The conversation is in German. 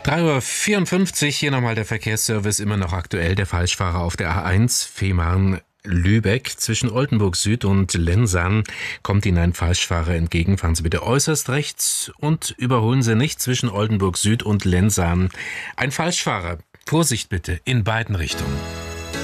3:54 Uhr, hier nochmal der Verkehrsservice, immer noch aktuell. Der Falschfahrer auf der A1 Fehmarn-Lübeck. Zwischen Oldenburg Süd und Lensahn kommt Ihnen ein Falschfahrer entgegen. Fahren Sie bitte äußerst rechts und überholen Sie nicht. Zwischen Oldenburg Süd und Lensahn ein Falschfahrer. Vorsicht bitte in beiden Richtungen.